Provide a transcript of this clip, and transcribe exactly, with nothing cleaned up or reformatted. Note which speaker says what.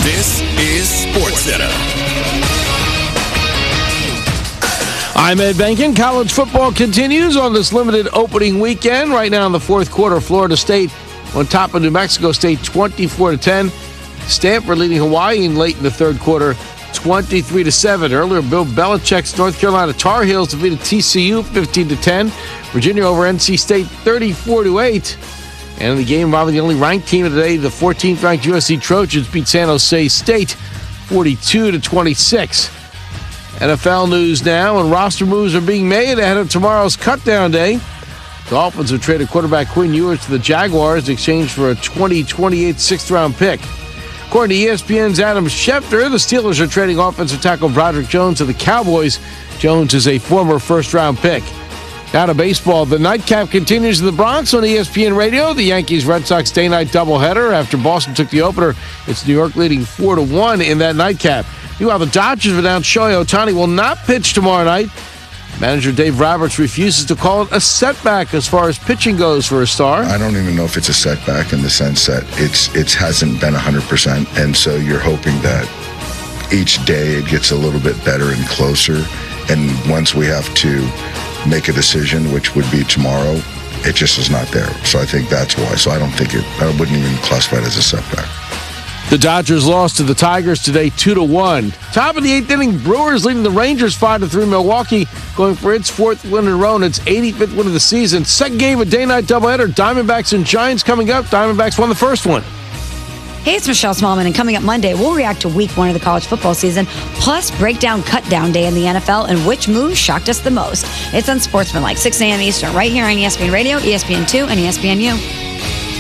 Speaker 1: This is SportsCenter.
Speaker 2: I'm Ed Benkin. College football continues on this limited opening weekend. Right now in the fourth quarter, Florida State on top of New Mexico State, twenty-four to ten. Stanford leading Hawaii in late in the third quarter, twenty-three to seven. Earlier, Bill Belichick's North Carolina Tar Heels defeated T C U fifteen to ten. Virginia over N C State thirty-four to eight. And in the game involving the only ranked team of the day, the fourteenth ranked U S C Trojans beat San Jose State forty-two to twenty-six. N F L news now, and roster moves are being made ahead of tomorrow's cutdown day. Dolphins have traded quarterback Quinn Ewers to the Jaguars in exchange for a twenty twenty-eight sixth-round pick. According to E S P N's Adam Schefter, the Steelers are trading offensive tackle Broderick Jones to the Cowboys. Jones is a former first-round pick. Now to baseball. The nightcap continues in the Bronx on E S P N Radio. The Yankees-Red Sox day-night doubleheader. After Boston took the opener, it's New York leading four to one in that nightcap. Meanwhile, the Dodgers have announced Shohei Ohtani will not pitch tomorrow night. Manager Dave Roberts refuses to call it a setback as far as pitching goes for a star.
Speaker 3: I don't even know if it's a setback in the sense that it's it hasn't been one hundred percent, and so you're hoping that each day it gets a little bit better and closer, and once we have to make a decision, which would be tomorrow, it just is not there. So I think that's why. So I don't think it, I wouldn't even classify it as a setback.
Speaker 2: The Dodgers lost to the Tigers today two to one. Top of the eighth inning, Brewers leading the Rangers five to three. Milwaukee going for its fourth win in a row and its eighty-fifth win of the season. Second game of day-night doubleheader, Diamondbacks and Giants coming up. Diamondbacks won the first one.
Speaker 4: Hey, it's Michelle Smallman, and coming up Monday, we'll react to week one of the college football season, plus break down cut-down day in the N F L and which move shocked us the most. It's Unsportsmanlike, six a.m. Eastern, right here on E S P N Radio, E S P N two, and E S P N U.